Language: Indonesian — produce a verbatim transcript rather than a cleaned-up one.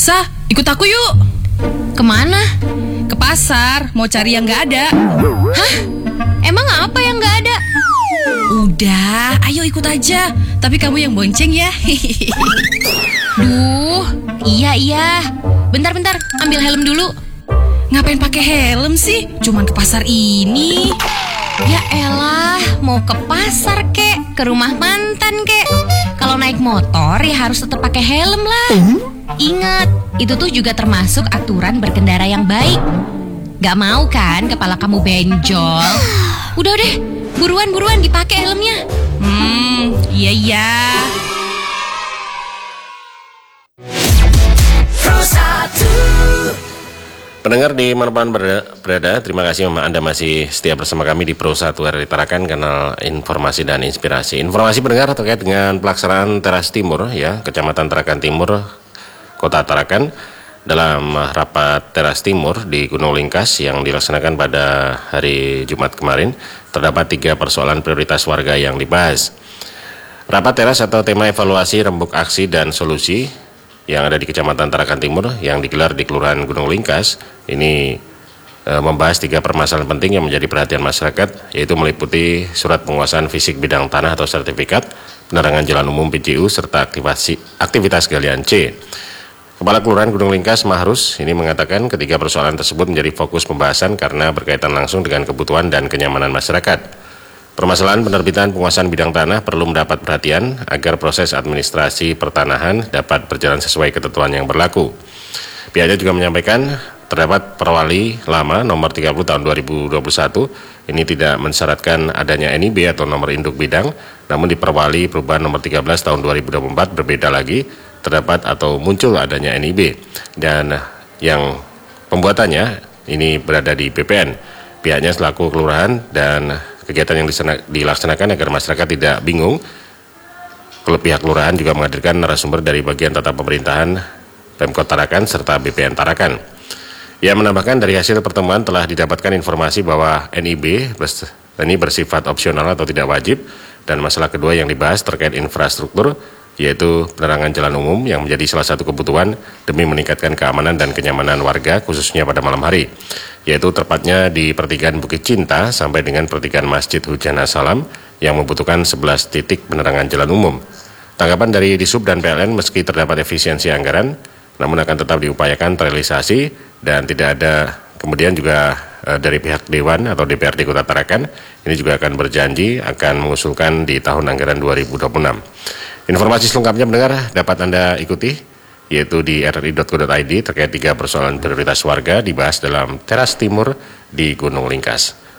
Elsa, ikut aku yuk. Kemana? Ke pasar, mau cari yang gak ada. Hah? Emang apa yang gak ada? Udah, ayo ikut aja. Tapi kamu yang bonceng ya. Duh, iya iya. Bentar-bentar, ambil helm dulu. Ngapain pakai helm sih? Cuman ke pasar ini. Ya elah, mau ke pasar kek, ke rumah mantan kek. Kalau naik motor ya harus tetap pakai helm lah. Ingat, itu tuh juga termasuk aturan berkendara yang baik. Gak mau kan kepala kamu benjol? Udah deh, buruan-buruan dipakai helmnya. Hmm, iya iya. Pendengar di manapun berada, terima kasih memang Anda masih setia bersama kami di Pro satu R D Tarakan, kanal informasi dan inspirasi. Informasi pendengar terkait dengan pelaksanaan Teras Timur, ya, Kecamatan Tarakan Timur, Kota Tarakan, dalam rapat Teras Timur di Gunung Lingkas yang dilaksanakan pada hari Jumat kemarin, terdapat tiga persoalan prioritas warga yang dibahas. Rapat Teras atau tema evaluasi rembuk aksi dan solusi yang ada di Kecamatan Tarakan Timur yang digelar di Kelurahan Gunung Lingkas ini e, membahas tiga permasalahan penting yang menjadi perhatian masyarakat, yaitu meliputi surat penguasaan fisik bidang tanah atau sertifikat, penerangan jalan umum P J U, serta aktivasi, aktivitas galian C. Kepala Kelurahan Gunung Lingkas Mahrus ini mengatakan ketiga persoalan tersebut menjadi fokus pembahasan karena berkaitan langsung dengan kebutuhan dan kenyamanan masyarakat. Permasalahan penerbitan penguasaan bidang tanah perlu mendapat perhatian agar proses administrasi pertanahan dapat berjalan sesuai ketentuan yang berlaku. Pihaknya juga menyampaikan terdapat perwali lama nomor tiga puluh tahun dua ribu dua puluh satu ini tidak mensyaratkan adanya N I B atau nomor induk bidang, namun di perwali perubahan nomor tiga belas tahun dua ribu dua puluh empat berbeda lagi, terdapat atau muncul adanya N I B dan yang pembuatannya ini berada di B P N. Pihaknya selaku kelurahan dan kegiatan yang dilaksanakan agar masyarakat tidak bingung. Pihak kelurahan juga menghadirkan narasumber dari bagian tata pemerintahan Pemkot Tarakan serta B P N Tarakan. Ia menambahkan dari hasil pertemuan telah didapatkan informasi bahwa N I B ini bersifat opsional atau tidak wajib, dan masalah kedua yang dibahas terkait infrastruktur, yaitu penerangan jalan umum yang menjadi salah satu kebutuhan demi meningkatkan keamanan dan kenyamanan warga khususnya pada malam hari, yaitu tepatnya di pertigaan Bukit Cinta sampai dengan pertigaan Masjid Hujana Salam yang membutuhkan sebelas titik penerangan jalan umum. Tanggapan dari Disub dan P L N, meski terdapat efisiensi anggaran, namun akan tetap diupayakan terrealisasi, dan tidak ada kemudian juga e, dari pihak Dewan atau D P R D Kota Tarakan ini juga akan berjanji akan mengusulkan di tahun anggaran dua ribu dua puluh enam. Informasi selengkapnya mendengar dapat Anda ikuti, yaitu di r r i dot co dot i d terkait tiga persoalan prioritas warga dibahas dalam Teras Timur di Gunung Lingkas.